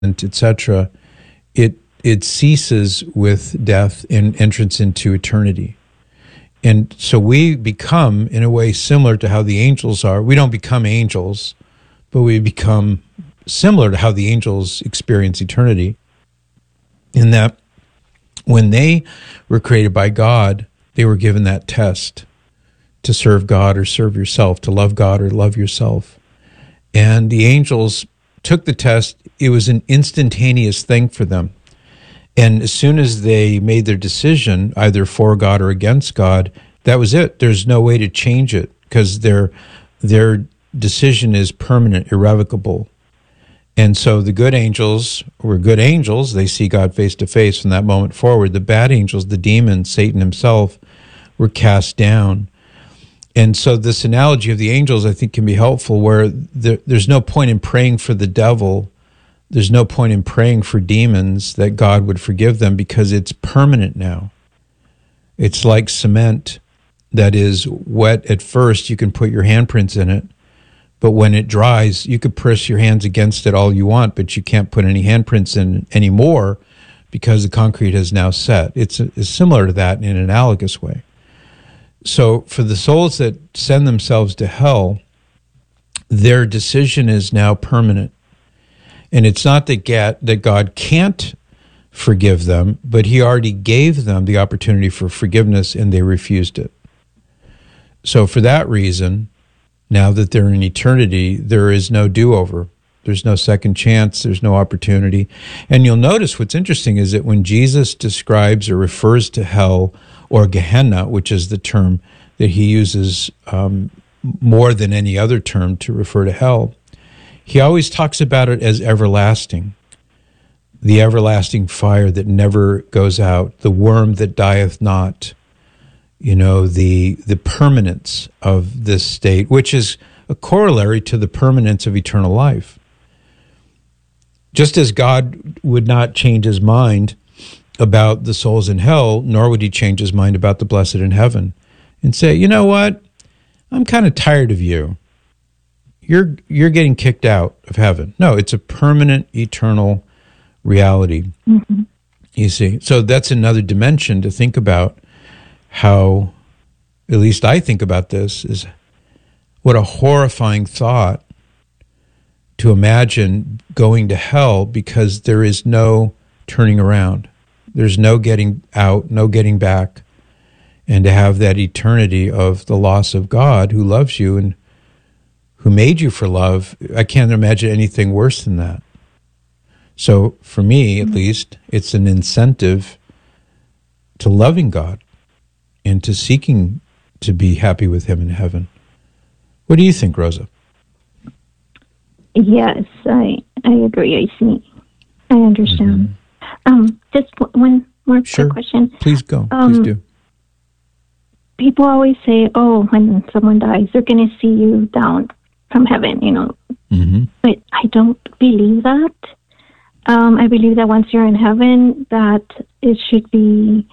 etc., it ceases with death and entrance into eternity. And so we become, in a way, similar to how the angels are. We don't become angels, but we become similar to how the angels experience eternity, in that when they were created by God, they were given that test to serve God or serve yourself, to love God or love yourself. And the angels took the test. It was an instantaneous thing for them. And as soon as they made their decision, either for God or against God, that was it. There's no way to change it, because their decision is permanent, irrevocable. And so the good angels were good angels. They see God face to face from that moment forward. The bad angels, the demons, Satan himself, were cast down. And so this analogy of the angels, I think, can be helpful, where there's no point in praying for the devil. There's no point in praying for demons that God would forgive them, because it's permanent now. It's like cement that is wet at first. You can put your handprints in it, but when it dries, you could press your hands against it all you want, but you can't put any handprints in anymore, because the concrete has now set. It's similar to that in an analogous way. So for the souls that send themselves to hell, their decision is now permanent. And it's not that God can't forgive them, but he already gave them the opportunity for forgiveness, and they refused it. So for that reason, now that they're in eternity, there is no do-over. There's no second chance. There's no opportunity. And you'll notice what's interesting is that when Jesus describes or refers to hell, or Gehenna, which is the term that he uses more than any other term to refer to hell, he always talks about it as everlasting, the everlasting fire that never goes out, the worm that dieth not, the permanence of this state, which is a corollary to the permanence of eternal life. Just as God would not change his mind about the souls in hell, nor would he change his mind about the blessed in heaven and say, you know what, I'm kind of tired of you. You're getting kicked out of heaven. No, it's a permanent, eternal reality. Mm-hmm. You see, so that's another dimension to think about. How, at least I think about this, is what a horrifying thought to imagine going to hell, because there is no turning around. There's no getting out, no getting back. And to have that eternity of the loss of God, who loves you and who made you for love, I can't imagine anything worse than that. So for me, at least, it's an incentive to loving God and to seeking to be happy with him in heaven. What do you think, Rosa? Yes, I agree. I see. I understand. Mm-hmm. Just one more quick question. Please go. Please do. People always say, oh, when someone dies, they're going to see you down from heaven, Mm-hmm. But I don't believe that. I believe that once you're in heaven, that it should be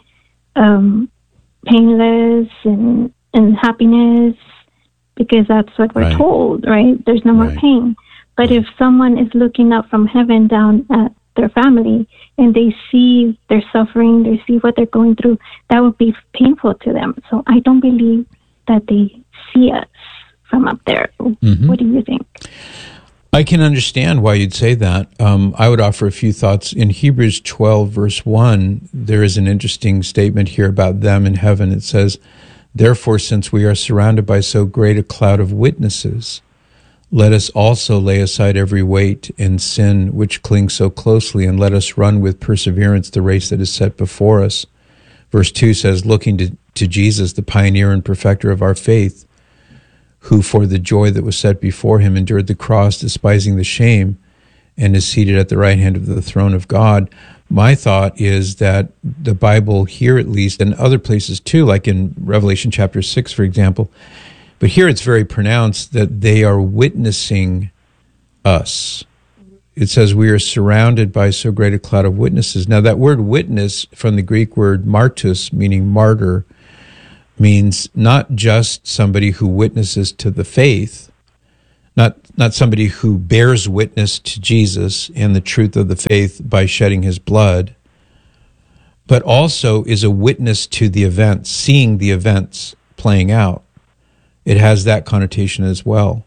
painless and happiness, because that's what we're told, right? There's no more pain. But if someone is looking up from heaven down at their family and they see their suffering, they see what they're going through, that would be painful to them. So I don't believe that they see us from up there. Mm-hmm. What do you think? I can understand why you'd say that. I would offer a few thoughts. In Hebrews 12, verse 1, there is an interesting statement here about them in heaven. It says, therefore, since we are surrounded by so great a cloud of witnesses, let us also lay aside every weight and sin which clings so closely, and let us run with perseverance the race that is set before us. Verse 2 says, looking to Jesus, the pioneer and perfecter of our faith, who for the joy that was set before him endured the cross, despising the shame, and is seated at the right hand of the throne of God. My thought is that the Bible here, at least, and other places too, like in Revelation chapter 6, for example, but here it's very pronounced that they are witnessing us. It says we are surrounded by so great a cloud of witnesses. Now that word witness, from the Greek word martus, meaning martyr, means not just somebody who witnesses to the faith, not not somebody who bears witness to Jesus and the truth of the faith by shedding his blood, but also is a witness to the events, seeing the events playing out. It has that connotation as well.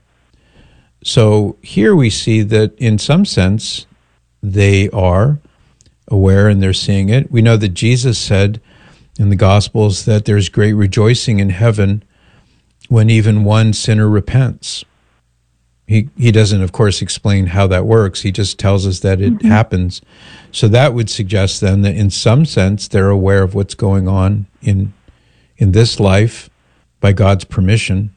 So here we see that in some sense they are aware and they're seeing it. We know that Jesus said in the Gospels that there's great rejoicing in heaven when even one sinner repents. He doesn't, of course, explain how that works. He just tells us that it happens. So that would suggest then that in some sense they're aware of what's going on in this life by God's permission.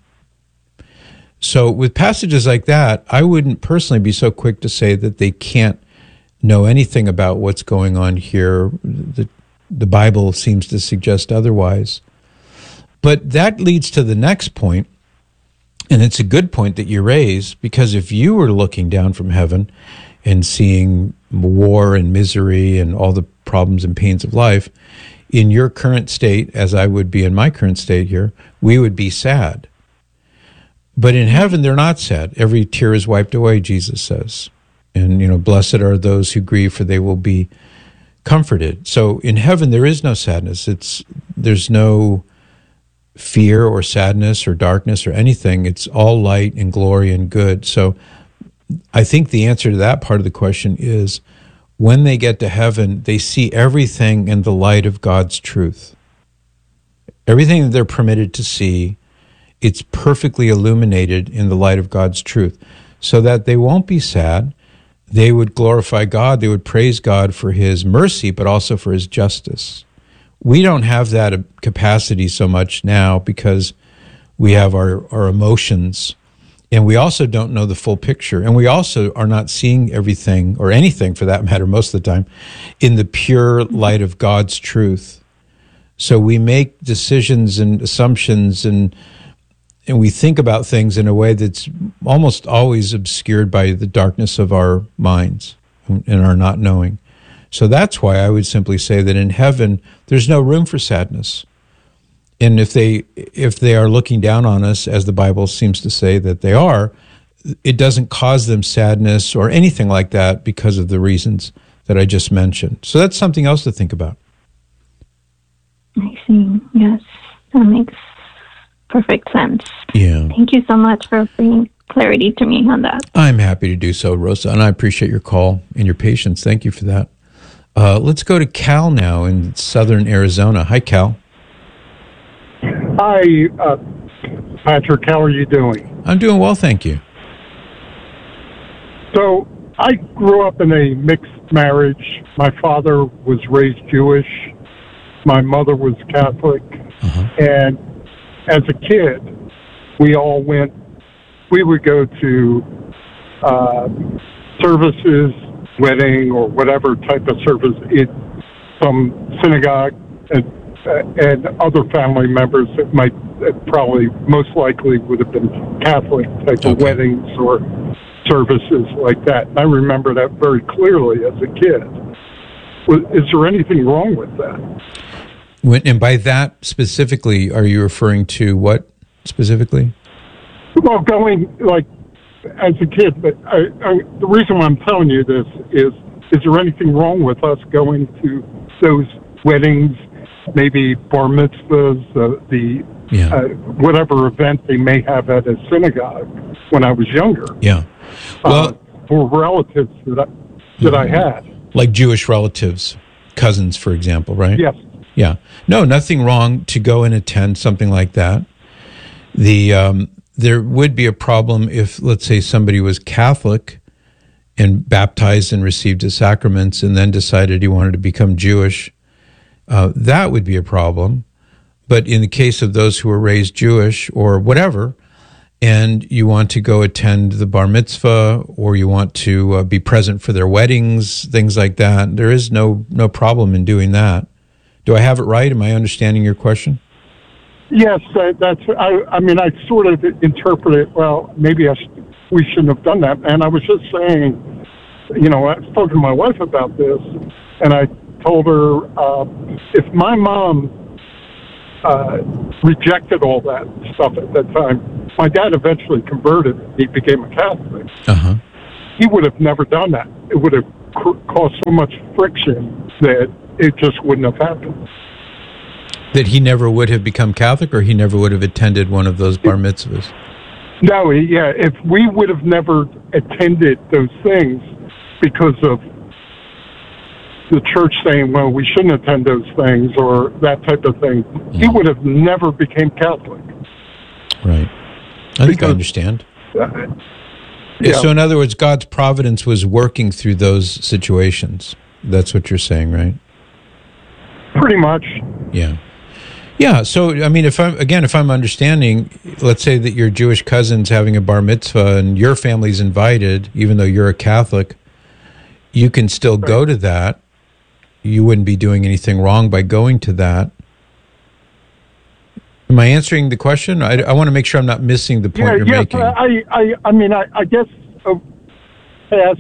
So with passages like that, I wouldn't personally be so quick to say that they can't know anything about what's going on here. The Bible seems to suggest otherwise. But that leads to the next point, and it's a good point that you raise, because if you were looking down from heaven and seeing war and misery and all the problems and pains of life, in your current state, as I would be in my current state here, we would be sad. But in heaven, they're not sad. Every tear is wiped away, Jesus says. And, blessed are those who grieve, for they will be comforted. So in heaven, there is no sadness. There's no fear or sadness or darkness or anything. It's all light and glory and good. So I think the answer to that part of the question is when they get to heaven, they see everything in the light of God's truth. Everything that they're permitted to see, it's perfectly illuminated in the light of God's truth, so that they won't be sad. They would glorify God. They would praise God for his mercy, but also for his justice. We don't have that capacity so much now because we have our emotions, and we also don't know the full picture, and we also are not seeing everything, or anything for that matter most of the time, in the pure light of God's truth. So we make decisions and assumptions, and we think about things in a way that's almost always obscured by the darkness of our minds and our not knowing. So that's why I would simply say that in heaven, there's no room for sadness. And if they are looking down on us, as the Bible seems to say that they are, it doesn't cause them sadness or anything like that because of the reasons that I just mentioned. So that's something else to think about. I see. Yes, that makes perfect sense. Yeah. Thank you so much for bringing clarity to me on that. I'm happy to do so, Rosa, and I appreciate your call and your patience. Thank you for that. Let's go to Cal now in southern Arizona. Hi, Cal. Hi, Patrick. How are you doing? I'm doing well, thank you. So I grew up in a mixed marriage. My father was raised Jewish. My mother was Catholic. And as a kid, we would go to services, wedding or whatever type of service in some synagogue, and other family members that probably most likely would have been Catholic type of weddings or services like that. And I remember that very clearly as a kid. Is there anything wrong with that? And by that specifically, are you referring to what specifically? Well, going like as a kid, but the reason why I'm telling you this is there anything wrong with us going to those weddings, maybe bar mitzvahs, whatever event they may have at a synagogue when I was younger? Yeah. Well, for relatives that I had. Like Jewish relatives, cousins, for example, right? Yes. Yeah. No, nothing wrong to go and attend something like that. There would be a problem if, let's say, somebody was Catholic and baptized and received the sacraments and then decided he wanted to become Jewish. That would be a problem. But in the case of those who were raised Jewish or whatever, and you want to go attend the bar mitzvah or you want to be present for their weddings, things like that, there is no problem in doing that. Do I have it right? Am I understanding your question? Yes, that's. I mean, I sort of interpret it. Well, maybe we shouldn't have done that. And I was just saying, I spoke to my wife about this, and I told her if my mom rejected all that stuff at that time. My dad eventually converted. He became a Catholic. Uh-huh. He would have never done that. It would have caused so much friction that it just wouldn't have happened. That he never would have become Catholic, or he never would have attended one of those bar mitzvahs? No, yeah, if we would have never attended those things because of the church saying, well, we shouldn't attend those things or that type of thing, he would have never became Catholic. Right. I think I understand. Yeah. So in other words, God's providence was working through those situations. That's what you're saying, right? Pretty much. Yeah. Yeah, so I mean, if I'm understanding, let's say that your Jewish cousin's having a bar mitzvah and your family's invited, even though you're a Catholic, you can still go to that. You wouldn't be doing anything wrong by going to that. Am I answering the question? I want to make sure I'm not missing the point you're making. I mean, I guess past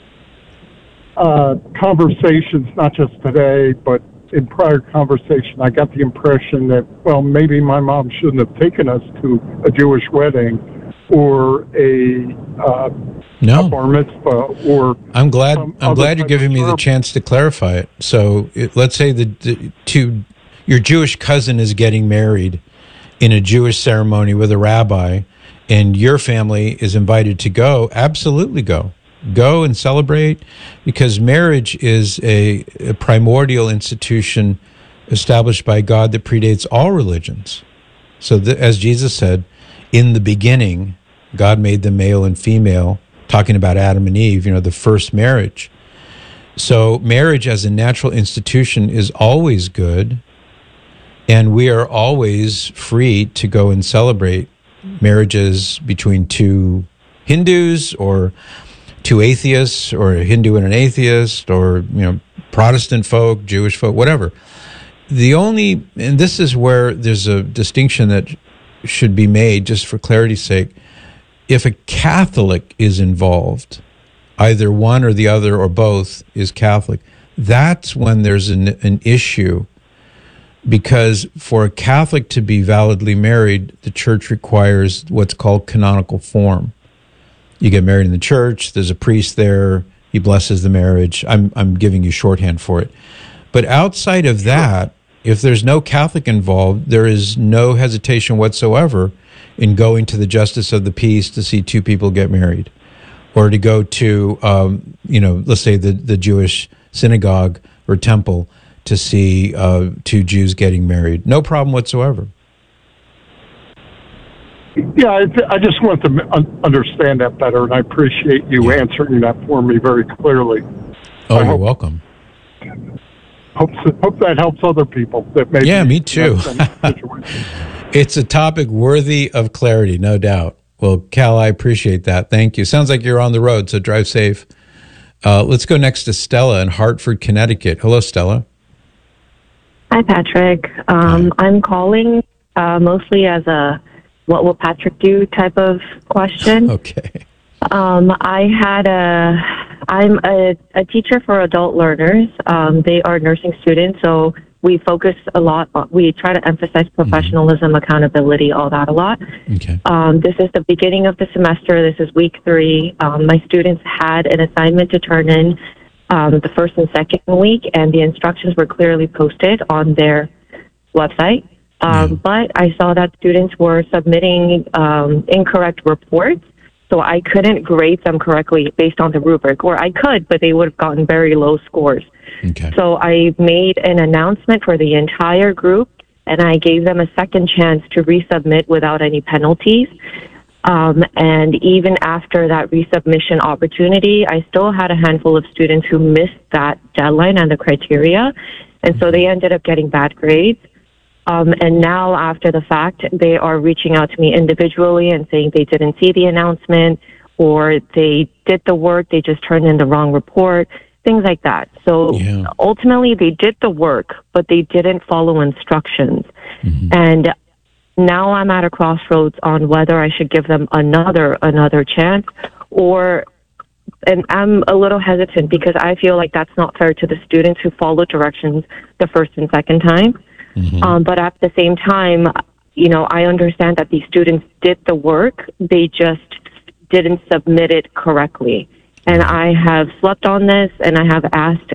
conversations, not just today, but in prior conversation, I got the impression that, well, maybe my mom shouldn't have taken us to a Jewish wedding or a bar mitzvah. Or I'm glad you're giving me the chance to clarify it. So let's say your Jewish cousin is getting married in a Jewish ceremony with a rabbi, and your family is invited to go. Absolutely go. Go and celebrate, because marriage is a primordial institution established by God that predates all religions. So as Jesus said, in the beginning, God made them male and female, talking about Adam and Eve, the first marriage. So marriage as a natural institution is always good, and we are always free to go and celebrate marriages between two Hindus or two atheists, or a Hindu and an atheist, or Protestant folk, Jewish folk, whatever. And this is where there's a distinction that should be made, just for clarity's sake. If a Catholic is involved, either one or the other or both is Catholic, that's when there's an issue, because for a Catholic to be validly married, the church requires what's called canonical form. You get married in the church, there's a priest there, he blesses the marriage. I'm giving you shorthand for it. But outside of that, if there's no Catholic involved, there is no hesitation whatsoever in going to the justice of the peace to see two people get married, or to go to, let's say the Jewish synagogue or temple to see two Jews getting married. No problem whatsoever. Yeah, I just want to understand that better, and I appreciate you answering that for me very clearly. Oh, you're welcome. Hope that helps other people. That may me too. It's a topic worthy of clarity, no doubt. Well, Cal, I appreciate that. Thank you. Sounds like you're on the road, so drive safe. Let's go next to Stella in Hartford, Connecticut. Hello, Stella. Hi, Patrick. I'm calling mostly as a what will Patrick do type of question. Okay. I'm a teacher for adult learners. They are nursing students, so we focus a lot we try to emphasize professionalism, accountability, all that a lot. Okay. This is the beginning of the semester. This is week 3. My students had an assignment to turn in the first and second week, and the instructions were clearly posted on their website. But I saw that students were submitting incorrect reports, so I couldn't grade them correctly based on the rubric. Or I could, but they would have gotten very low scores. Okay. So I made an announcement for the entire group, and I gave them a second chance to resubmit without any penalties. And even after that resubmission opportunity, I still had a handful of students who missed that deadline and the criteria, and so they ended up getting bad grades. And now, after the fact, they are reaching out to me individually and saying they didn't see the announcement, or they did the work, they just turned in the wrong report, things like that. So ultimately, they did the work, but they didn't follow instructions. Mm-hmm. And now I'm at a crossroads on whether I should give them another chance, and I'm a little hesitant because I feel like that's not fair to the students who followed directions the first and second time. But at the same time, I understand that these students did the work. They just didn't submit it correctly. And I have slept on this, and I have asked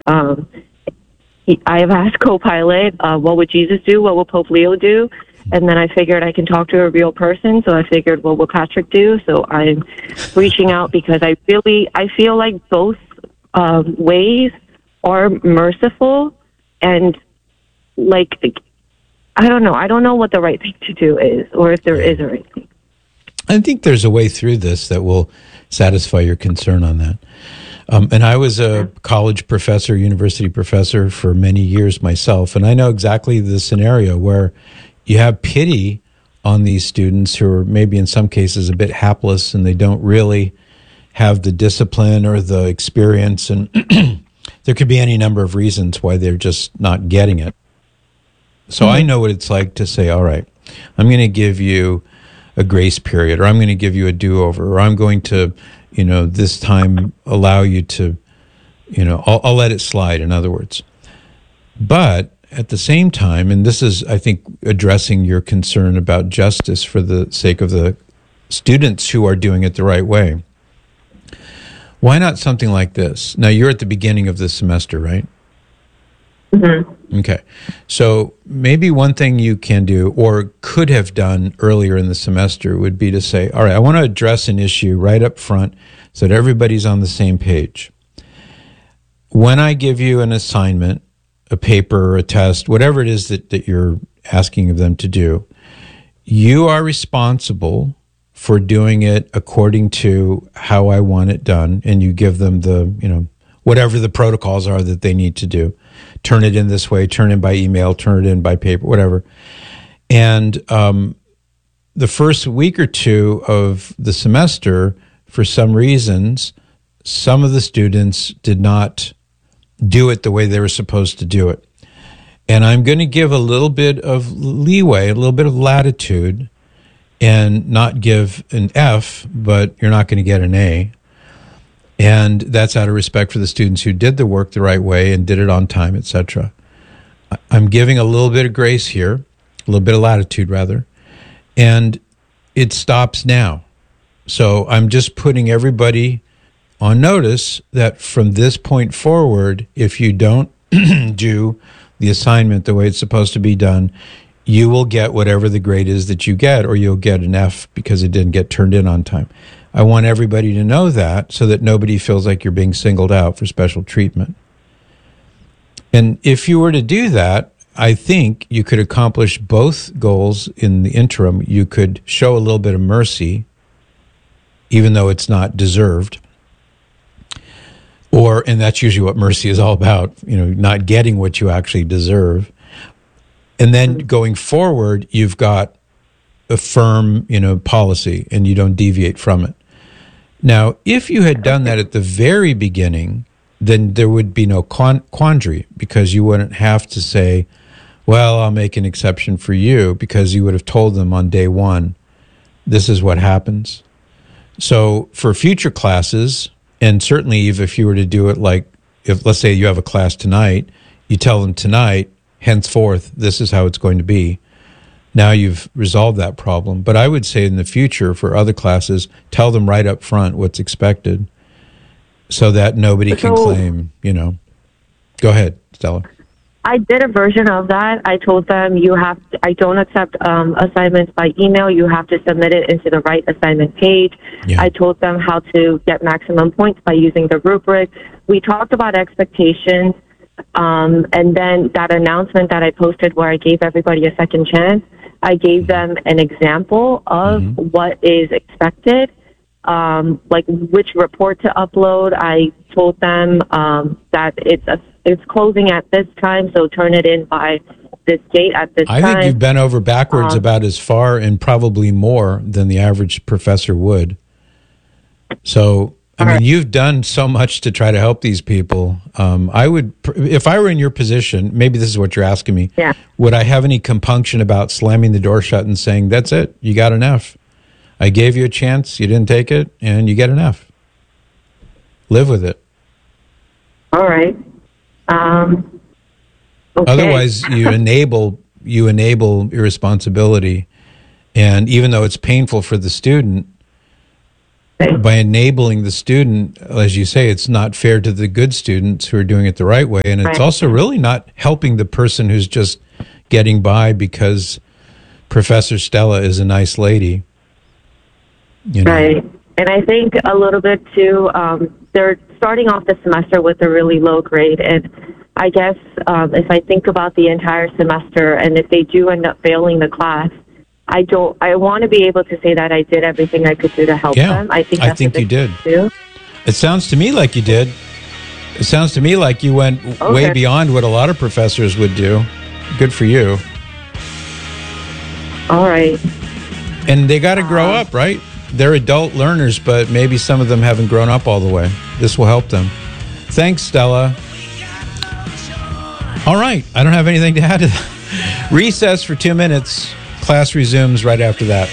Copilot, what would Jesus do? What would Pope Leo do? And then I figured I can talk to a real person. So I figured, what will Patrick do? So I'm reaching out because I feel like both ways are merciful, and I don't know. I don't know what the right thing to do is, or if there is a right thing. I think there's a way through this that will satisfy your concern on that. And I was a college professor, university professor for many years myself, and I know exactly the scenario where you have pity on these students who are maybe in some cases a bit hapless, and they don't really have the discipline or the experience, and there could be any number of reasons why they're just not getting it. So I know what it's like to say, all right, I'm going to give you a grace period, or I'm going to give you a do-over, or I'm going to, this time allow you to, I'll let it slide, in other words. But at the same time, and this is, I think, addressing your concern about justice for the sake of the students who are doing it the right way, why not something like this? Now, you're at the beginning of the semester, right? Mm-hmm. Okay. So maybe one thing you can do, or could have done earlier in the semester, would be to say, all right, I want to address an issue right up front so that everybody's on the same page. When I give you an assignment, a paper, a test, whatever it is that you're asking of them to do, you are responsible for doing it according to how I want it done, and you give them the, whatever the protocols are that they need to do. Turn it in this way, turn it in by email, turn it in by paper, whatever. And the first week or two of the semester, for some reasons, some of the students did not do it the way they were supposed to do it. And I'm going to give a little bit of leeway, a little bit of latitude, and not give an F, but you're not going to get an A. And that's out of respect for the students who did the work the right way and did it on time, etc. I'm giving a little bit of grace here, a little bit of latitude, rather, and it stops now. So I'm just putting everybody on notice that from this point forward, if you don't do the assignment the way it's supposed to be done, you will get whatever the grade is that you get, or you'll get an F because it didn't get turned in on time. I want everybody to know that so that nobody feels like you're being singled out for special treatment. And if you were to do that, I think you could accomplish both goals in the interim. You could show a little bit of mercy, even though it's not deserved. And that's usually what mercy is all about, not getting what you actually deserve. And then going forward, you've got a firm, policy, and you don't deviate from it. Now, if you had done that at the very beginning, then there would be no quandary, because you wouldn't have to say, well, I'll make an exception for you, because you would have told them on day one, this is what happens. So for future classes, and certainly if you were to do it if let's say you have a class tonight, you tell them tonight, henceforth, this is how it's going to be. Now you've resolved that problem. But I would say in the future for other classes, tell them right up front what's expected so that nobody can claim, Go ahead, Stella. I did a version of that. I told them I don't accept assignments by email. You have to submit it into the right assignment page. Yeah. I told them how to get maximum points by using the rubric. We talked about expectations. And then that announcement that I posted where I gave everybody a second chance, I gave them an example of what is expected, like which report to upload. I told them that it's closing at this time, so turn it in by this date at this time. I think you've bent over backwards about as far and probably more than the average professor would. So, you've done so much to try to help these people. I would, if I were in your position, maybe this is what you're asking me, would I have any compunction about slamming the door shut and saying, that's it, you got an F. I gave you a chance, you didn't take it, and you get an F. Live with it. All right. Okay. Otherwise, you enable you enable irresponsibility. And even though it's painful for the student, by enabling the student, as you say, it's not fair to the good students who are doing it the right way. And it's also really not helping the person who's just getting by because Professor Stella is a nice lady. You know? Right. And I think a little bit, too, they're starting off the semester with a really low grade. And I guess if I think about the entire semester and if they do end up failing the class, I want to be able to say that I did everything I could do to help them. I think you did. Too. It sounds to me like you did. It sounds to me like you went way beyond what a lot of professors would do. Good for you. All right. And they got to grow up, right? They're adult learners, but maybe some of them haven't grown up all the way. This will help them. Thanks, Stella. All right. I don't have anything to add to that. Recess for 2 minutes. Class resumes right after that.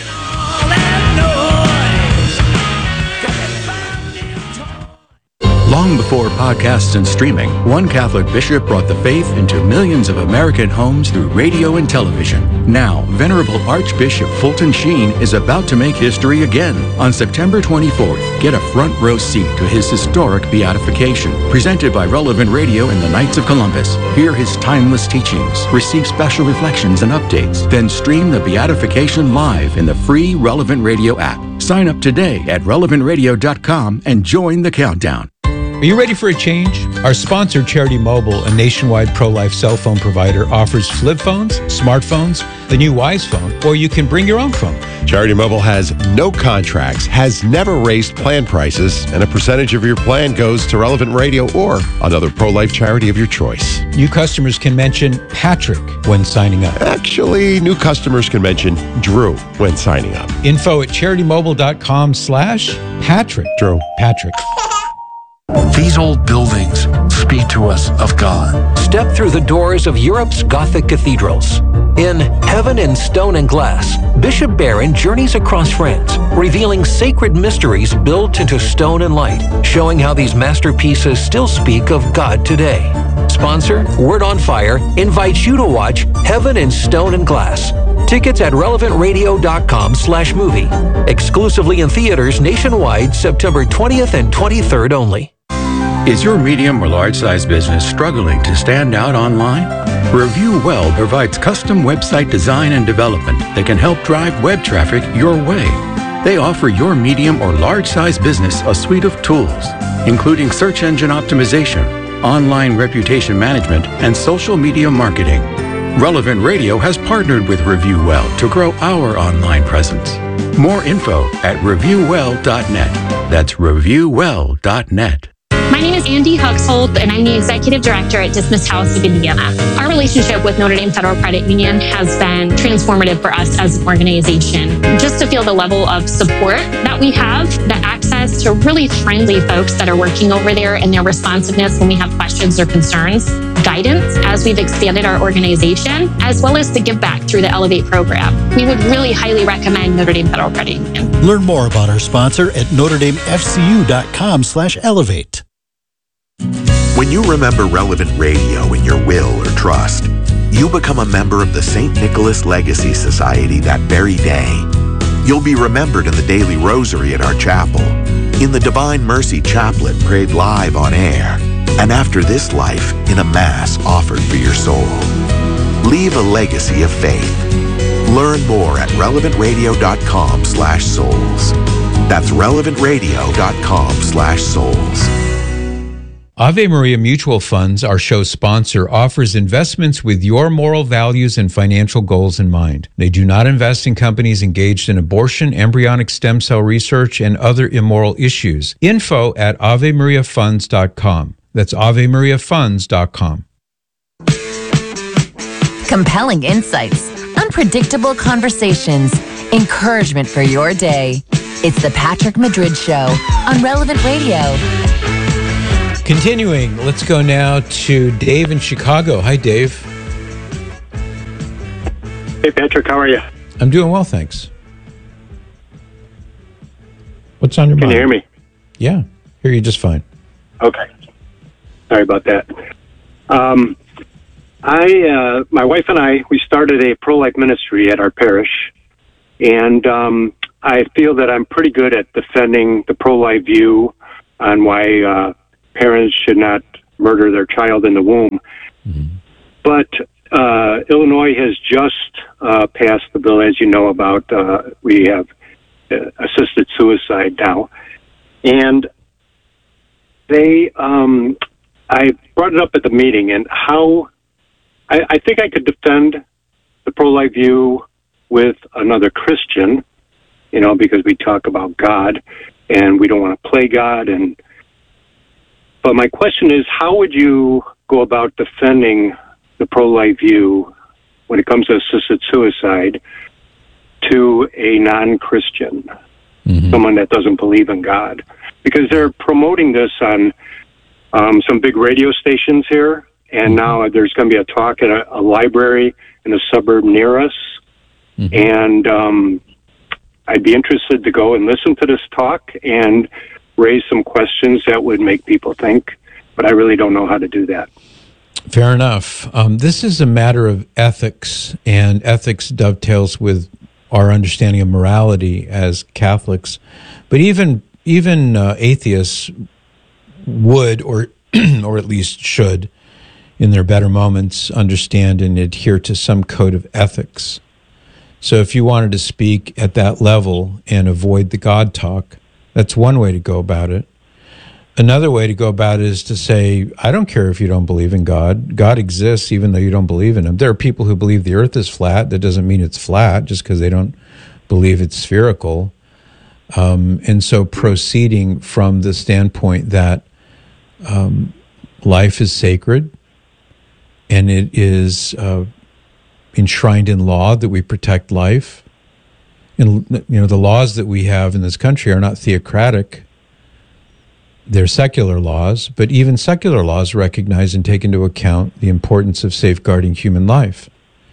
Long before podcasts and streaming, one Catholic bishop brought the faith into millions of American homes through radio and television. Now, Venerable Archbishop Fulton Sheen is about to make history again. On September 24th, get a front row seat to his historic beatification, presented by Relevant Radio and the Knights of Columbus. Hear his timeless teachings, receive special reflections and updates, then stream the beatification live in the free Relevant Radio app. Sign up today at relevantradio.com and join the countdown. Are you ready for a change? Our sponsor, Charity Mobile, a nationwide pro-life cell phone provider, offers flip phones, smartphones, the new Wise phone, or you can bring your own phone. Charity Mobile has no contracts, has never raised plan prices, and a percentage of your plan goes to Relevant Radio or another pro-life charity of your choice. New customers can mention Patrick when signing up. Actually, new customers can mention Drew when signing up. Info at CharityMobile.com/Patrick. Drew. Patrick. These old buildings speak to us of God. Step through the doors of Europe's Gothic cathedrals. In Heaven in Stone and Glass, Bishop Barron journeys across France, revealing sacred mysteries built into stone and light, showing how these masterpieces still speak of God today. Sponsor, Word on Fire, invites you to watch Heaven in Stone and Glass. Tickets at relevantradio.com/movie. Exclusively in theaters nationwide, September 20th and 23rd only. Is your medium or large-size business struggling to stand out online? Review Well provides custom website design and development that can help drive web traffic your way. They offer your medium or large-size business a suite of tools, including search engine optimization, online reputation management, and social media marketing. Relevant Radio has partnered with Review Well to grow our online presence. More info at reviewwell.net. That's reviewwell.net. My name is Andy Huxhold, and I'm the Executive Director at Dismiss House of Indiana. Our relationship with Notre Dame Federal Credit Union has been transformative for us as an organization. Just to feel the level of support that we have, the access to really friendly folks that are working over there and their responsiveness when we have questions or concerns, guidance as we've expanded our organization, as well as the give back through the Elevate program. We would really highly recommend Notre Dame Federal Credit Union. Learn more about our sponsor at NotreDameFCU.com/elevate. When you remember Relevant Radio in your will or trust, you become a member of the St. Nicholas Legacy Society that very day. You'll be remembered in the daily rosary at our chapel, in the Divine Mercy Chaplet prayed live on air, and after this life in a Mass offered for your soul. Leave a legacy of faith. Learn more at relevantradio.com/souls. That's relevantradio.com/souls. Ave Maria Mutual Funds, our show's sponsor, offers investments with your moral values and financial goals in mind. They do not invest in companies engaged in abortion, embryonic stem cell research, and other immoral issues. Info at AveMariaFunds.com. That's AveMariaFunds.com. Compelling insights, unpredictable conversations, encouragement for your day. It's the Patrick Madrid Show on Relevant Radio. Continuing, let's go now to Dave in Chicago. Hi, Dave. Hey, Patrick, how are you? I'm doing well, thanks. What's on your mind? Can you hear me? Yeah, hear you just fine. Okay. Sorry about that. I My wife and I, we started a pro-life ministry at our parish, and I feel that I'm pretty good at defending the pro-life view on why parents should not murder their child in the womb. Mm-hmm. But Illinois has just passed the bill, as you know, about we have assisted suicide now. And they, I brought it up at the meeting, and how I think I could defend the pro-life view with another Christian, you know, because we talk about God, and we don't want to play God. But my question is, how would you go about defending the pro-life view when it comes to assisted suicide to a non-Christian, someone that doesn't believe in God? Because they're promoting this on some big radio stations here, and now there's going to be a talk at a library in a suburb near us, and I'd be interested to go and listen to this talk and raise some questions that would make people think, but I really don't know how to do that. Fair enough. This is a matter of ethics, and ethics dovetails with our understanding of morality as Catholics. But even atheists would, or at least should, in their better moments, understand and adhere to some code of ethics. So if you wanted to speak at that level and avoid the God talk, that's one way to go about it. Another way to go about it is to say, I don't care if you don't believe in God. God exists even though you don't believe in him. There are people who believe the earth is flat. That doesn't mean it's flat just because they don't believe it's spherical. And so proceeding from the standpoint that life is sacred and it is enshrined in law that we protect life. And, you know, the laws that we have in this country are not theocratic. They're secular laws, but even secular laws recognize and take into account the importance of safeguarding human life.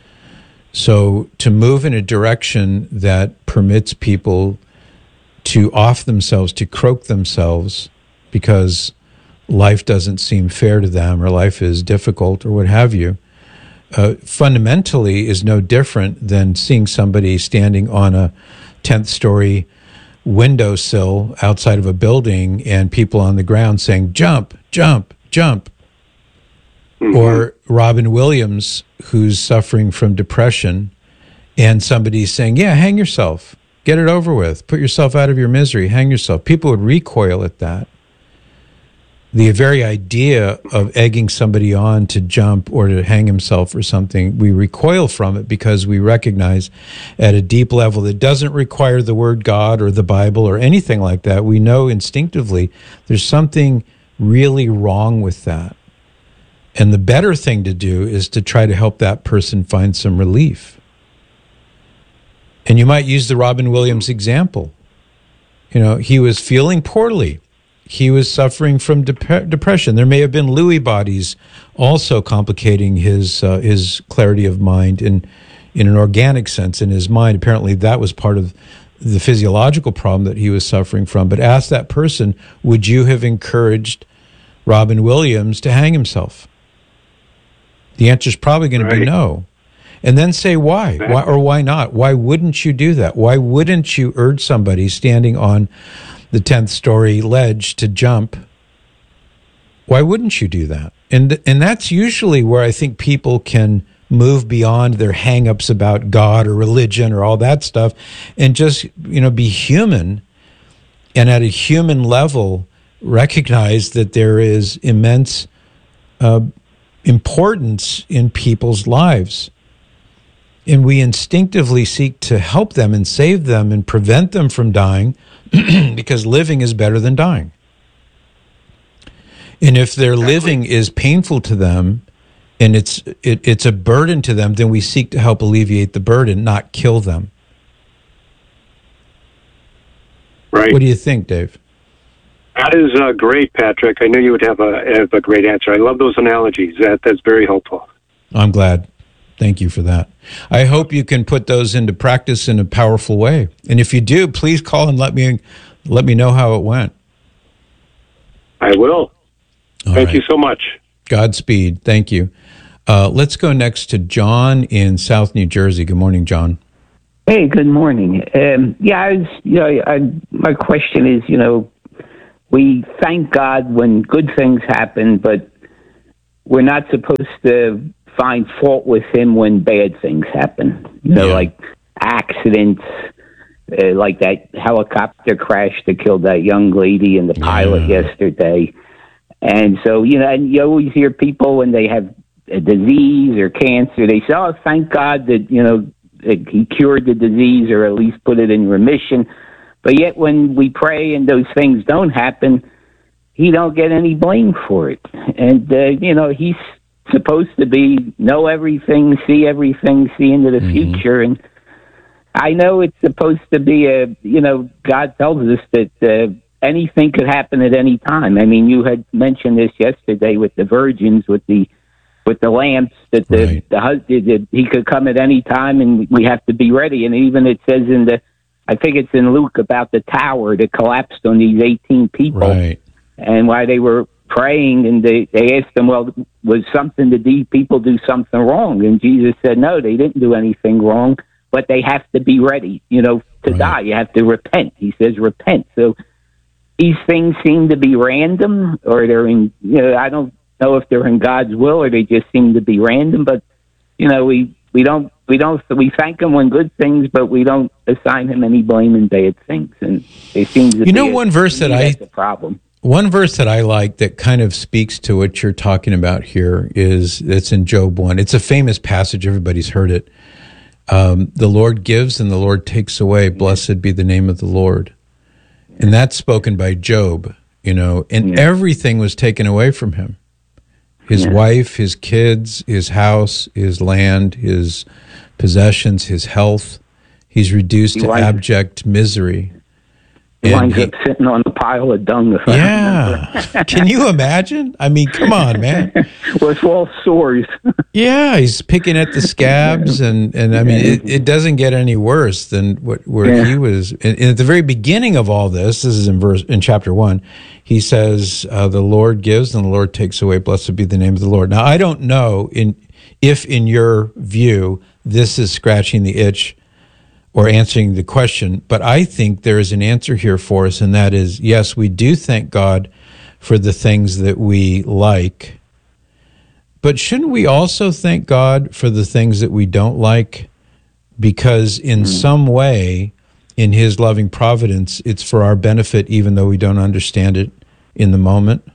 So to move in a direction that permits people to off themselves, to croak themselves because life doesn't seem fair to them or life is difficult or what have you, fundamentally is no different than seeing somebody standing on a 10th story windowsill outside of a building and people on the ground saying, jump, jump, jump. Or Robin Williams, who's suffering from depression, and somebody's saying, yeah, hang yourself, get it over with, put yourself out of your misery, hang yourself. People would recoil at that. The very idea of egging somebody on to jump or to hang himself or something, we recoil from it because we recognize at a deep level that doesn't require the word God or the Bible or anything like that. We know instinctively there's something really wrong with that. And the better thing to do is to try to help that person find some relief. And you might use the Robin Williams example. You know, he was feeling poorly. He was suffering from depression. There may have been Lewy bodies also complicating his clarity of mind in an organic sense in his mind. Apparently that was part of the physiological problem that he was suffering from. But ask that person, would you have encouraged Robin Williams to hang himself? The answer is probably going to be no. And then say why or why not? Why wouldn't you do that? Why wouldn't you urge somebody standing on the 10th story ledge to jump? Why wouldn't you do that? And that's usually where I think people can move beyond their hang-ups about God or religion or all that stuff and just, you know, be human, and at a human level recognize that there is immense importance in people's lives. And we instinctively seek to help them and save them and prevent them from dying because living is better than dying. And if their living is painful to them and it's a burden to them, then we seek to help alleviate the burden, not kill them. Right. What do you think, Dave? That is great, Patrick. I knew you would have a great answer. I love those analogies. That's very helpful. I'm glad. Thank you for that. I hope you can put those into practice in a powerful way. And if you do, please call and let me know how it went. I will. Thank you so much. Godspeed. Thank you. Let's go next to John in South New Jersey. Good morning, John. Hey, good morning. My question is, we thank God when good things happen, but we're not supposed to find fault with him when bad things happen. Like accidents, like that helicopter crash that killed that young lady and the pilot yesterday. And so, and you always hear people when they have a disease or cancer, they say, oh, thank God that, he cured the disease or at least put it in remission. But yet when we pray and those things don't happen, he don't get any blame for it. And, he's supposed to know everything, see into the future. And I know it's supposed to be God tells us that anything could happen at any time. I mean, you had mentioned this yesterday with the virgins, with the lamps, that the husband, he could come at any time, and we have to be ready. And even it says I think it's in Luke about the tower that collapsed on these 18 people, and why they were praying, and they asked them, well, was these people do something wrong? And Jesus said, no, they didn't do anything wrong, but they have to be ready, to die. You have to repent. He says, repent. So these things seem to be random, or they're in, I don't know if they're in God's will or they just seem to be random, but we thank him when good things, but we don't assign him any blame in bad things. And it seems to be one verse that's a problem. One verse that I like that kind of speaks to what you're talking about here it's in Job 1. It's a famous passage. Everybody's heard it. The Lord gives and the Lord takes away. Blessed be the name of the Lord. And that's spoken by Job, and everything was taken away from him. His wife, his kids, his house, his land, his possessions, his health. He's reduced to abject misery. He winds up sitting on a pile of dung. Can you imagine? I mean, come on, man. With all sores. He's picking at the scabs, and I mean, it doesn't get any worse than where he was. And at the very beginning of all this is in chapter 1, he says, the Lord gives and the Lord takes away. Blessed be the name of the Lord. Now, I don't know if in your view, this is scratching the itch or answering the question, but I think there is an answer here for us, and that is, yes, we do thank God for the things that we like, but shouldn't we also thank God for the things that we don't like? Because in some way, in his loving providence, it's for our benefit, even though we don't understand it in the moment.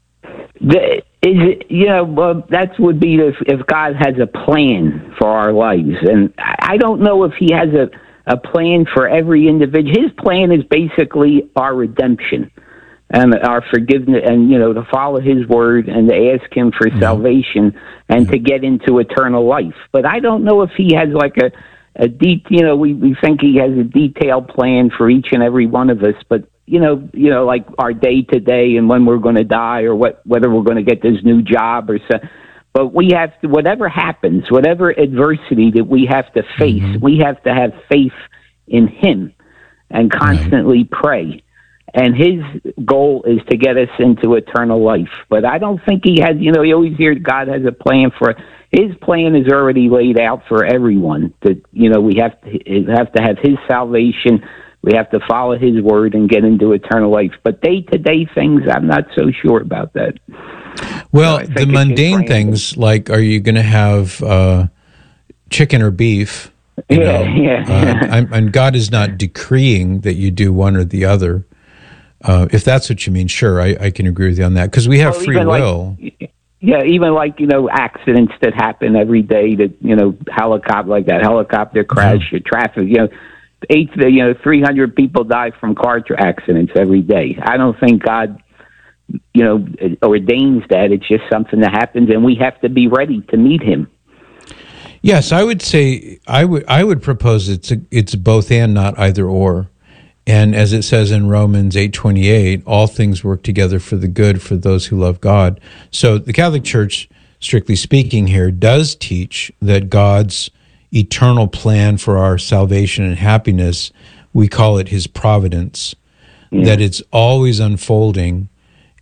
That would be if God has a plan for our lives. And I don't know if he has a plan for every individual. His plan is basically our redemption and our forgiveness, and to follow his word and to ask him for salvation and to get into eternal life. But I don't know if he has like a deep, we think he has a detailed plan for each and every one of us, but like our day to day and when we're going to die, or whether we're going to get this new job or so. But we have to, whatever happens, whatever adversity that we have to face, we have to have faith in him and constantly pray. And his goal is to get us into eternal life. But I don't think he has, you always hear God has a plan for his plan is already laid out for everyone. That, we have to have his salvation. We have to follow his word and get into eternal life. But day-to-day things, I'm not so sure about that. Well, the mundane things, like, are you going to have chicken or beef? And God is not decreeing that you do one or the other. If that's what you mean, sure, I can agree with you on that, because we have free will. Even like, accidents that happen every day, that, helicopter crash, traffic, 300 people die from car accidents every day. I don't think God ordains that. It's just something that happens, and we have to be ready to meet him. Yes, I would say I would propose it's both and, not either or. And as it says in Romans 8:28, all things work together for the good for those who love God. So the Catholic Church, strictly speaking here, does teach that God's eternal plan for our salvation and happiness, we call it his providence, that it's always unfolding.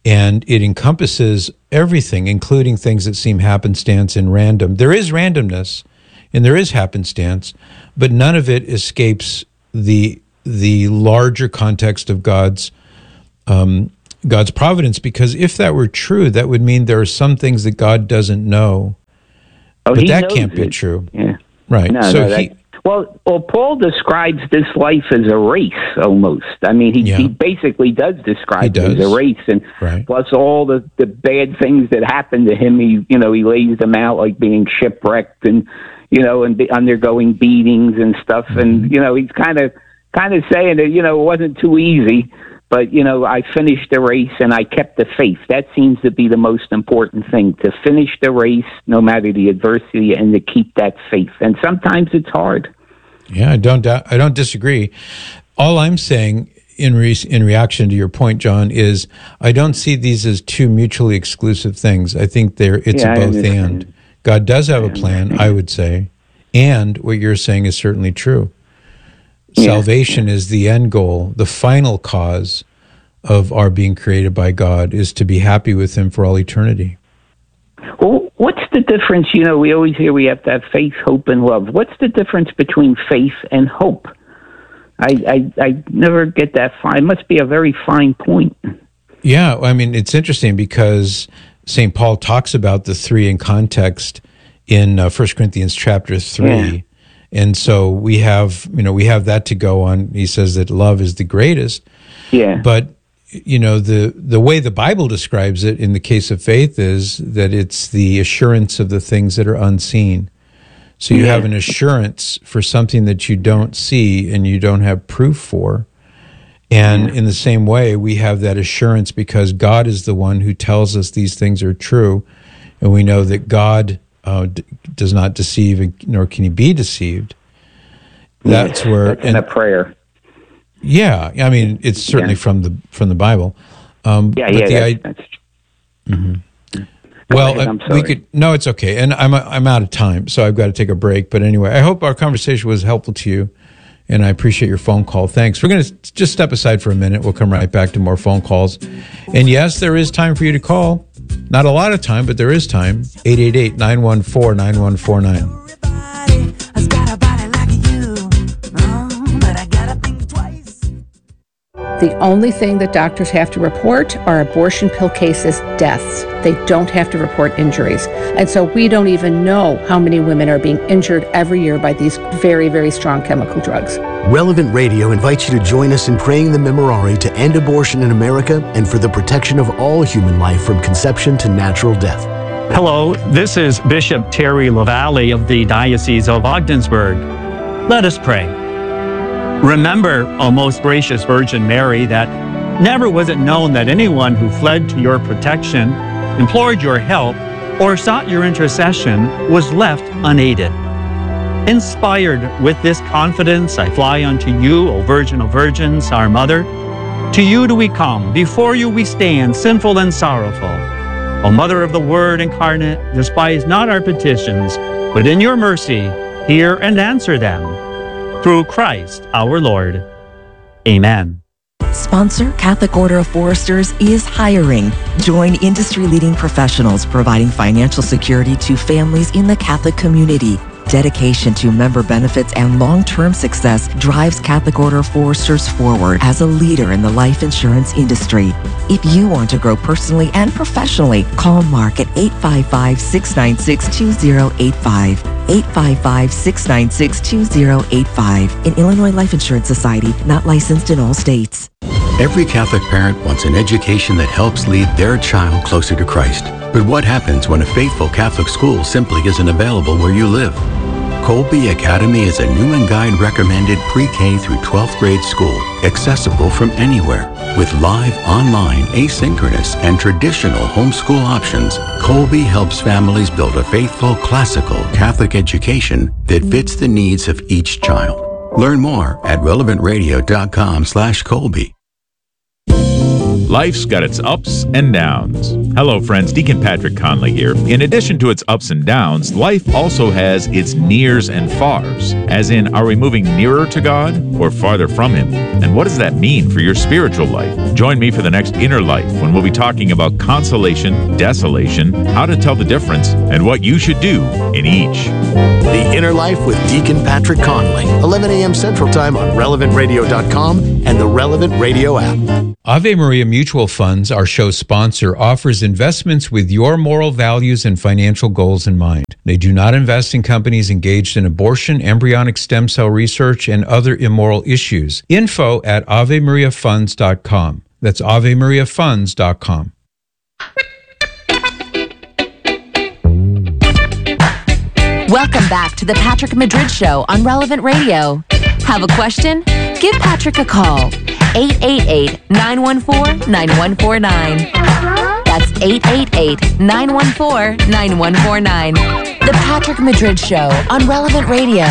And it encompasses everything, including things that seem happenstance and random. There is randomness and there is happenstance, but none of it escapes the larger context of God's providence. Because if that were true, that would mean there are some things that God doesn't know. Oh, but that can't be true. Yeah. Right. Well, Paul describes this life as a race almost. I mean, he basically does describe it as a race, and plus all the bad things that happen to him, he lays them out, like being shipwrecked and and undergoing beatings and stuff. And he's kind of saying that it wasn't too easy, but I finished the race and I kept the faith. That seems to be the most important thing, to finish the race no matter the adversity and to keep that faith. And sometimes it's hard. Yeah, I don't disagree. All I'm saying in reaction to your point, John, is I don't see these as two mutually exclusive things. I think it's a both and. God does have a plan, I would say, and what you're saying is certainly true. Salvation is the end goal, the final cause of our being created by God is to be happy with Him for all eternity. Well, what's the difference? We always hear we have to have faith, hope, and love. What's the difference between faith and hope? I never get that fine. It must be a very fine point. Yeah, I mean, it's interesting because St. Paul talks about the three in context in 1 Corinthians chapter 3. Yeah. And so we have that to go on. He says that love is the greatest. Yeah. But the way the Bible describes it in the case of faith is that it's the assurance of the things that are unseen. So you have an assurance for something that you don't see and you don't have proof for. And in the same way, we have that assurance because God is the one who tells us these things are true. And we know that God does not deceive, nor can He be deceived. That's where... That's in a prayer. Yeah, I mean, it's certainly from the Bible. That's well, we could. No, it's okay, and I'm out of time, so I've got to take a break. But anyway, I hope our conversation was helpful to you, and I appreciate your phone call. Thanks. We're going to just step aside for a minute. We'll come right back to more phone calls. And yes, there is time for you to call. Not a lot of time, but there is time. 888-914-9149. The only thing that doctors have to report are abortion pill cases, deaths. They don't have to report injuries. And so we don't even know how many women are being injured every year by these very, very strong chemical drugs. Relevant Radio invites you to join us in praying the Memorare to end abortion in America and for the protection of all human life from conception to natural death. Hello, this is Bishop Terry LaValle of the Diocese of Ogdensburg. Let us pray. Remember, O most gracious Virgin Mary, that never was it known that anyone who fled to your protection, implored your help, or sought your intercession was left unaided. Inspired with this confidence, I fly unto you, O Virgin of Virgins, our Mother. To you do we come, before you we stand, sinful and sorrowful. O Mother of the Word incarnate, despise not our petitions, but in your mercy hear and answer them. Through Christ our Lord. Amen. Sponsor Catholic Order of Foresters is hiring. Join industry-leading professionals providing financial security to families in the Catholic community. Dedication to member benefits and long-term success drives Catholic Order of Foresters forward as a leader in the life insurance industry. If you want to grow personally and professionally, call Mark at 855-696-2085. 855-696-2085. An Illinois Life Insurance Society, not licensed in all states. Every Catholic parent wants an education that helps lead their child closer to Christ. But what happens when a faithful Catholic school simply isn't available where you live? Colby Academy is a new and guide recommended pre-K through 12th grade school, accessible from anywhere. With live, online, asynchronous, and traditional homeschool options, Colby helps families build a faithful, classical Catholic education that fits the needs of each child. Learn more at relevantradio.com/Colby. Life's got its ups and downs. Hello, friends. Deacon Patrick Conley here. In addition to its ups and downs, life also has its nears and fars. As in, are we moving nearer to God or farther from Him? And what does that mean for your spiritual life? Join me for the next Inner Life when we'll be talking about consolation, desolation, how to tell the difference, and what you should do in each. The Inner Life with Deacon Patrick Conley, 11 a.m. Central Time on RelevantRadio.com and the Relevant Radio app. Ave Maria Mutual Funds, our show's sponsor, offers investments with your moral values and financial goals in mind. They do not invest in companies engaged in abortion, embryonic stem cell research, and other immoral issues. Info at AveMariaFunds.com. That's AveMariaFunds.com. Welcome back to the Patrick Madrid Show on Relevant Radio. Have a question? Give Patrick a call. 888-914-9149. That's 888-914-9149. The Patrick Madrid Show on Relevant Radio.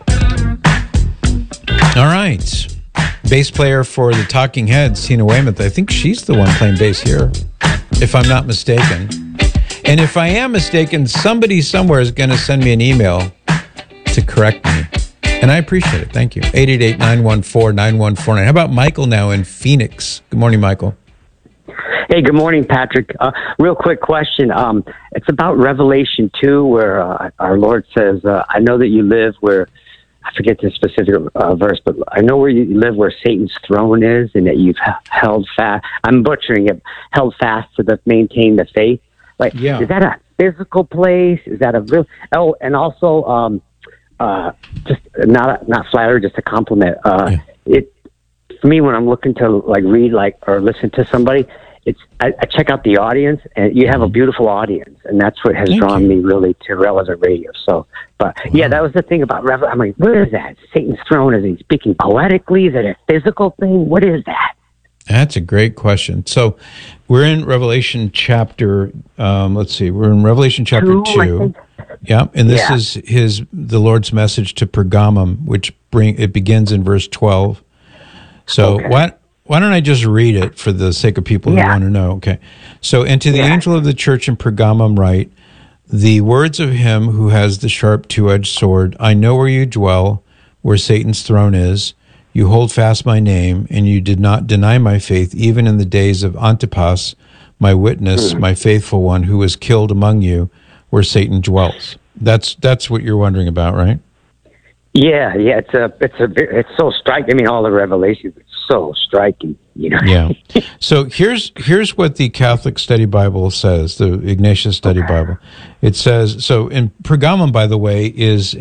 All right. Bass player for the Talking Heads, Tina Weymouth. I think she's the one playing bass here, if I'm not mistaken. And if I am mistaken, somebody somewhere is going to send me an email to correct me. And I appreciate it. Thank you. 888-914-9149. How about Michael now in Phoenix? Good morning, Michael. Hey, good morning, Patrick. Real quick question. It's about Revelation 2, where our Lord says, I know that you live where, I forget the specific verse, but I know where you live, where Satan's throne is, and that you've held fast. I'm butchering it. Held fast to maintain the faith. Like, yeah. Is that a physical place? Is that a real? Oh, and also, just not flattery, just a compliment. It for me, when I'm looking to read or listen to somebody, I check out the audience, and you have a beautiful audience, and that's what has drawn me really to Relevant Radio. So, yeah, that was the thing about Revelation. I'm like, what is that? Satan's throne? Is he speaking poetically? Is it a physical thing? What is that? That's a great question. So we're in Revelation chapter, we're in Revelation chapter 2. Yeah, and this is the Lord's message to Pergamum, which it begins in verse 12. So why don't I just read it for the sake of people who want to know? Okay. So, and to the angel of the church in Pergamum write, the words of him who has the sharp two-edged sword, I know where you dwell, where Satan's throne is. You hold fast my name, and you did not deny my faith, even in the days of Antipas, my witness, my faithful one, who was killed among you, where Satan dwells. That's what you're wondering about, right? Yeah. It's so striking. I mean, all the Revelations, it's so striking. Yeah. So here's what the Catholic Study Bible says, the Ignatius Study Bible. It says, so in Pergamum, by the way, it's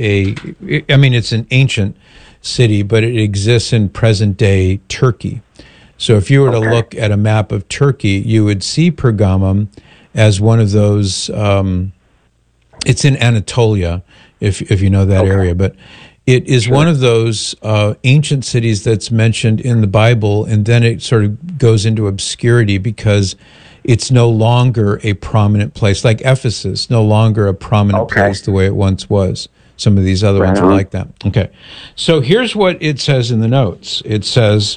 an ancient city, but it exists in present-day Turkey. So if you were to look at a map of Turkey, you would see Pergamum as one of those, it's in Anatolia, if you know that area, but it is one of those ancient cities that's mentioned in the Bible, and then it sort of goes into obscurity because it's no longer a prominent place, like Ephesus, no longer a prominent place the way it once was. Some of these other ones are like that. Okay. So here's what it says in the notes. It says,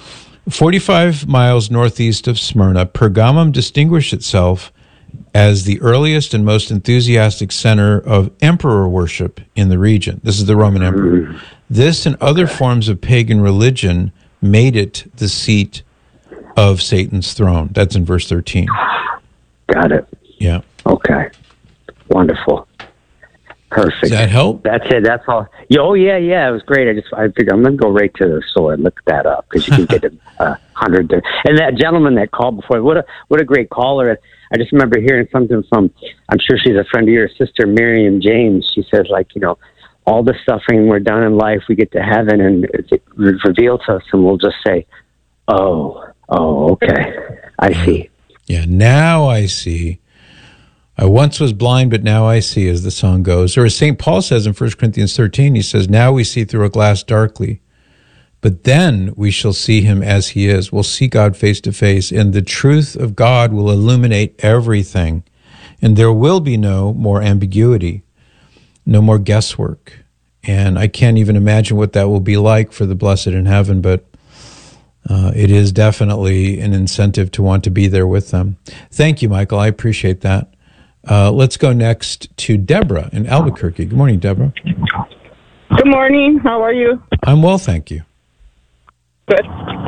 45 miles northeast of Smyrna, Pergamum distinguished itself as the earliest and most enthusiastic center of emperor worship in the region. This is the Roman emperor. This and other forms of pagan religion made it the seat of Satan's throne. That's in verse 13. Got it. Yeah. Okay. Wonderful. Perfect. Does that help? That's it. That's all. Oh, yeah. It was great. I figured I'm going to go right to the sword. Look that up because you can get 100 there. And that gentleman that called before, what a great caller. I just remember hearing something from, I'm sure she's a friend of yours, Sister Miriam James. She says, all the suffering we're done in life, we get to heaven and it's revealed to us, and we'll just say, oh, okay. I see. Yeah, now I see. I once was blind, but now I see, as the song goes. Or as St. Paul says in 1 Corinthians 13, he says, now we see through a glass darkly, but then we shall see him as he is. We'll see God face to face, and the truth of God will illuminate everything, and there will be no more ambiguity, no more guesswork. And I can't even imagine what that will be like for the blessed in heaven, but it is definitely an incentive to want to be there with them. Thank you, Michael. I appreciate that. Let's go next to Deborah in Albuquerque. Good morning, Deborah. Good morning. How are you? I'm well, thank you. Good.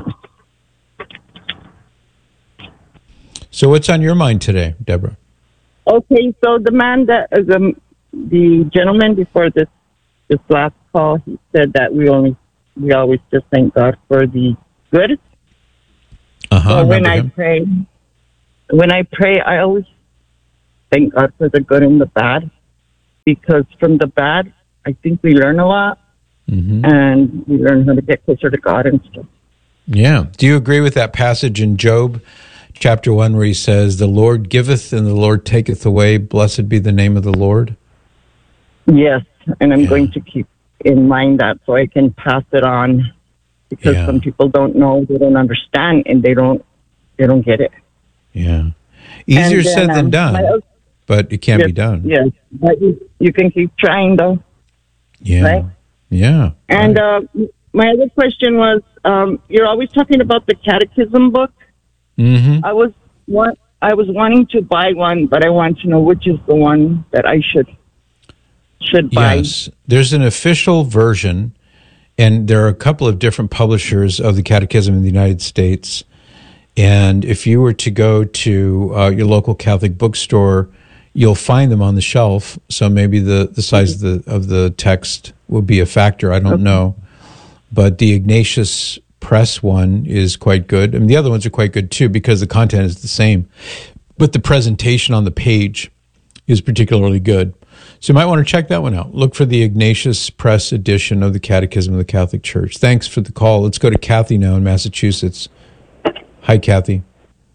So what's on your mind today, Deborah? Okay, so the man that the gentleman before this last call, he said that we always just thank God for the good. So when I pray, I always thank God for the good and the bad, because from the bad, I think we learn a lot, and we learn how to get closer to God and stuff. Yeah. Do you agree with that passage in Job chapter 1 where he says, "The Lord giveth and the Lord taketh away. Blessed be the name of the Lord"? Yes, and I'm going to keep in mind that so I can pass it on, because some people don't know, they don't understand, and they don't get it. Yeah. Easier said than done, but it can be done. Yes, but you can keep trying, though. Yeah. Right? Yeah. And my other question was, you're always talking about the catechism book. Mm-hmm. I was wanting to buy one, but I want to know which is the one that I should buy. Yes. There's an official version, and there are a couple of different publishers of the Catechism in the United States. And if you were to go to your local Catholic bookstore, you'll find them on the shelf. So maybe the size of the text will be a factor. I don't know. But the Ignatius Press one is quite good. I mean, the other ones are quite good too, because the content is the same. But the presentation on the page is particularly good. So you might want to check that one out. Look for the Ignatius Press edition of the Catechism of the Catholic Church. Thanks for the call. Let's go to Kathy now in Massachusetts. Hi, Kathy.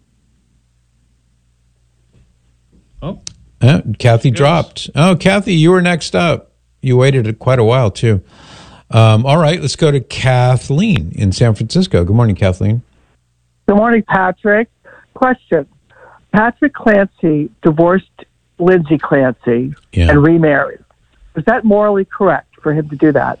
Oh. Kathy dropped. Oh, Kathy, you were next up. You waited quite a while, too. All right, let's go to Kathleen in San Francisco. Good morning, Kathleen. Good morning, Patrick. Question. Patrick Clancy divorced Lindsay Clancy and remarried. Is that morally correct for him to do that?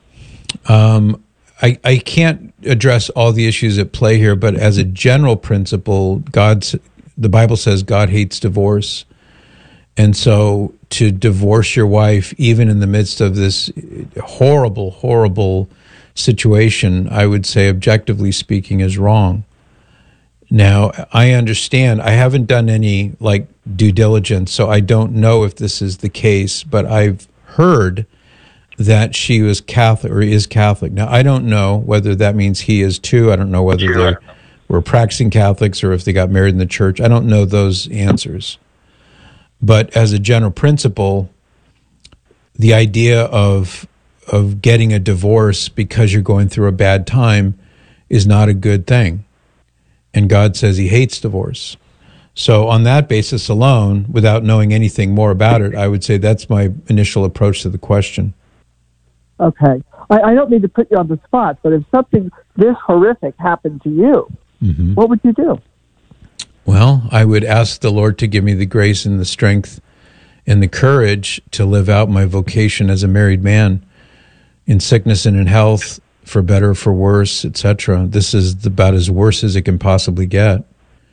I can't address all the issues at play here, but as a general principle, the Bible says God hates divorce. And so to divorce your wife, even in the midst of this horrible, horrible situation, I would say, objectively speaking, is wrong. Now, I understand. I haven't done any due diligence, so I don't know if this is the case, but I've heard that she was Catholic or is Catholic. Now, I don't know whether that means he is too. I don't know whether they were practicing Catholics or if they got married in the church. I don't know those answers. But as a general principle, the idea of getting a divorce because you're going through a bad time is not a good thing. And God says he hates divorce. So on that basis alone, without knowing anything more about it, I would say that's my initial approach to the question. Okay. I don't mean to put you on the spot, but if something this horrific happened to you, what would you do? Well, I would ask the Lord to give me the grace and the strength and the courage to live out my vocation as a married man in sickness and in health, for better, for worse, etc. This is about as worse as it can possibly get.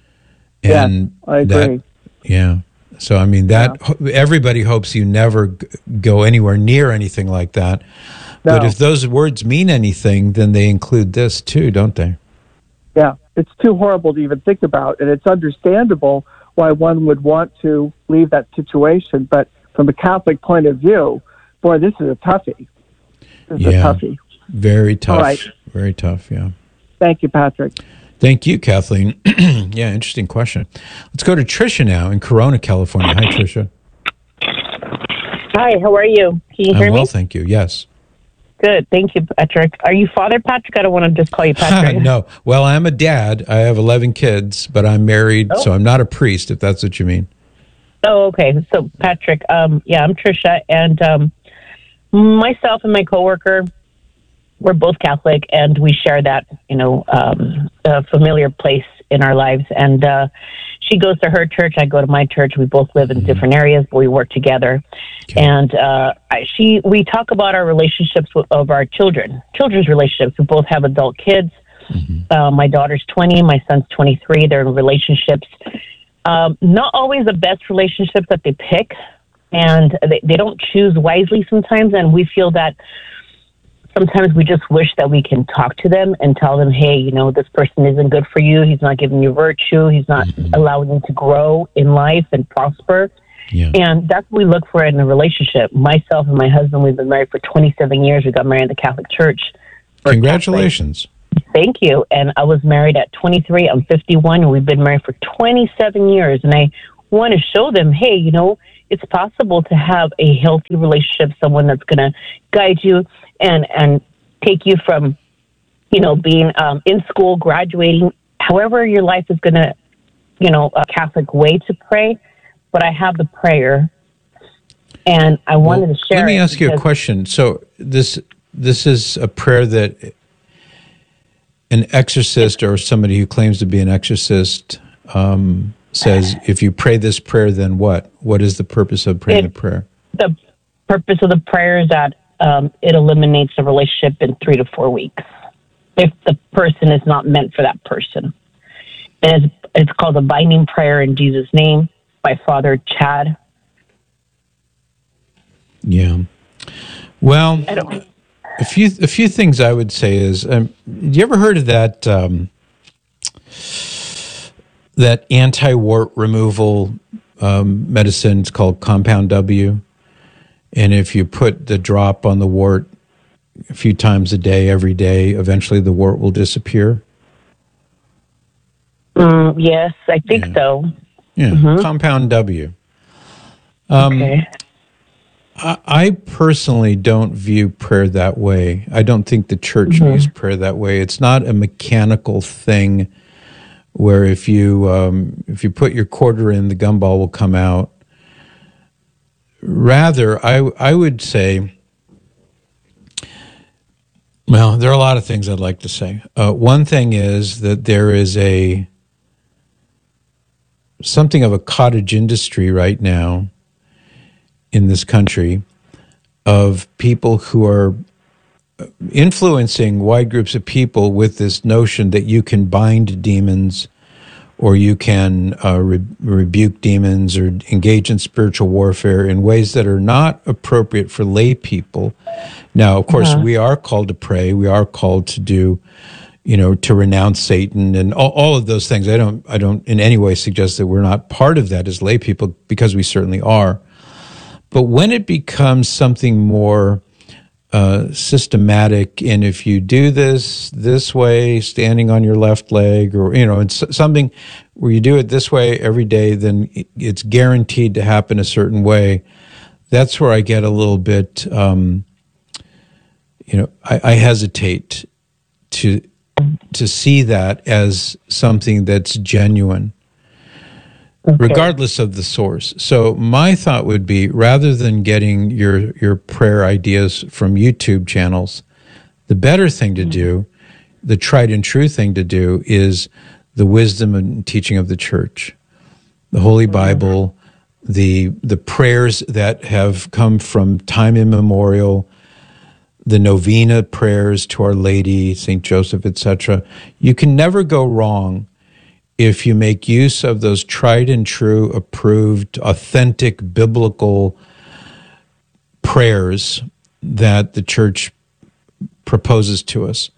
And I agree. So, I mean, everybody hopes you never go anywhere near anything like that. No. But if those words mean anything, then they include this too, don't they? Yeah, it's too horrible to even think about, and it's understandable why one would want to leave that situation. But from a Catholic point of view, boy, this is a toughie. This is a toughie. Very tough. All right. Very tough, yeah. Thank you, Patrick. Thank you, Kathleen. Yeah, interesting question. Let's go to Tricia now in Corona, California. Hi, Tricia. Hi, how are you? Can you hear me? I'm well, thank you. Yes. Good. Thank you, Patrick. Are you Father Patrick? I don't want to just call you Patrick. No. Well, I'm a dad. I have 11 kids, but I'm married, so I'm not a priest, if that's what you mean. Oh, okay. So, Patrick, I'm Tricia, and myself and my coworker, we're both Catholic, and we share that, a familiar place in our lives. And she goes to her church, I go to my church. We both live in different areas, but we work together. Okay. And we talk about our relationships of our children's relationships. We both have adult kids. My daughter's 20, my son's 23. They're in relationships. Not always the best relationships that they pick, and they don't choose wisely sometimes, and we feel that sometimes we just wish that we can talk to them and tell them, hey, you know, this person isn't good for you. He's not giving you virtue. He's not allowing you to grow in life and prosper. Yeah. And that's what we look for in a relationship. Myself and my husband, we've been married for 27 years. We got married in the Catholic Church. Congratulations. Thank you. And I was married at 23. I'm 51, and we've been married for 27 years. And I want to show them, hey, you know, it's possible to have a healthy relationship, someone that's going to guide you and take you from, you know, being in school, graduating, however your life is going to, you know, a Catholic way to pray. But I have the prayer, and I wanted to share. Let me ask you a question. So this is a prayer that an exorcist or somebody who claims to be an exorcist says, if you pray this prayer, then what? What is the purpose of praying the prayer? The purpose of the prayer is that it eliminates a relationship in 3 to 4 weeks if the person is not meant for that person. And it's called a binding prayer in Jesus' name by Father Chad. Yeah. Well, a few things I would say is, you ever heard of that that anti-wart removal medicine? It's called Compound W. And if you put the drop on the wart a few times a day, every day, eventually the wart will disappear? Yes, I think so. Yeah, Compound W. Okay. I personally don't view prayer that way. I don't think the church views prayer that way. It's not a mechanical thing where if you put your quarter in, the gumball will come out. Rather, I would say, well, there are a lot of things I'd like to say. One thing is that there is something of a cottage industry right now in this country of people who are influencing wide groups of people with this notion that you can bind demons or you can rebuke demons or engage in spiritual warfare in ways that are not appropriate for lay people. Now, of course, we are called to pray. We are called to do, to renounce Satan and all of those things. I don't in any way suggest that we're not part of that as lay people, because we certainly are. But when it becomes something more systematic, and if you do this way, standing on your left leg, or it's something where you do it this way every day, then it's guaranteed to happen a certain way. That's where I get a little bit, I hesitate to see that as something that's genuine. Okay. Regardless of the source. So my thought would be, rather than getting your prayer ideas from YouTube channels, the better thing to do, the tried and true thing to do, is the wisdom and teaching of the church, the Holy Bible, the prayers that have come from time immemorial, the novena prayers to Our Lady, St. Joseph, etc. You can never go wrong if you make use of those tried and true, approved, authentic, biblical prayers that the church proposes to us.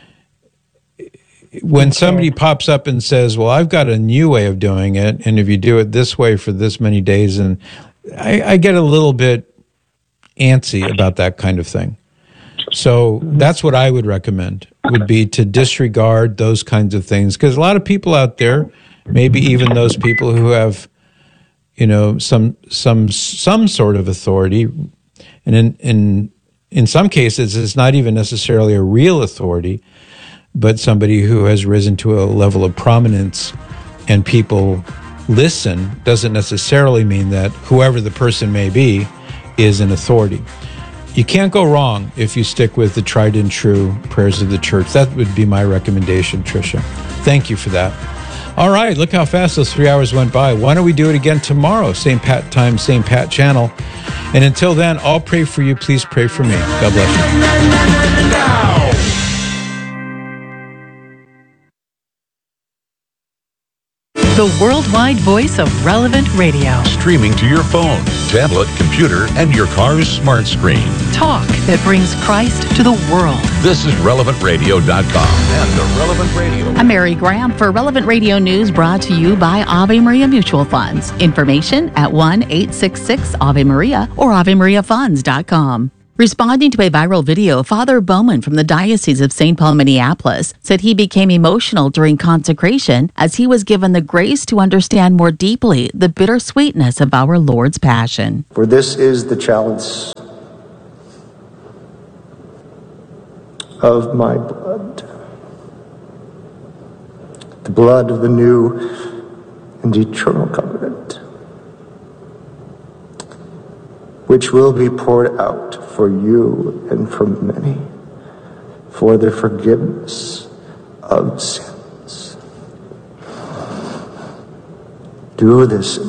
When somebody pops up and says, well, I've got a new way of doing it, and if you do it this way for this many days, and I get a little bit antsy about that kind of thing. So that's what I would recommend, would be to disregard those kinds of things, because a lot of people out there, maybe even those people who have, some sort of authority, and in some cases it's not even necessarily a real authority, but somebody who has risen to a level of prominence and people listen, doesn't necessarily mean that whoever the person may be is an authority. You can't go wrong if you stick with the tried and true prayers of the church. That would be my recommendation, Tricia. Thank you for that. All right, look how fast those 3 hours went by. Why don't we do it again tomorrow? Same Pat time, same Pat channel. And until then, I'll pray for you. Please pray for me. God bless you. the worldwide voice of Relevant Radio. Streaming to your phone, tablet, computer, and your car's smart screen. Talk that brings Christ to the world. This is RelevantRadio.com and the Relevant Radio. I'm Mary Graham for Relevant Radio News, brought to you by Ave Maria Mutual Funds. Information at 1-866-AVE-MARIA or AveMariaFunds.com. Responding to a viral video, Father Bowman from the Diocese of St. Paul, Minneapolis, said he became emotional during consecration as he was given the grace to understand more deeply the bittersweetness of our Lord's Passion. For this is the chalice of my blood, the blood of the new and eternal covenant, which will be poured out for you and for many, for the forgiveness of sins. Do this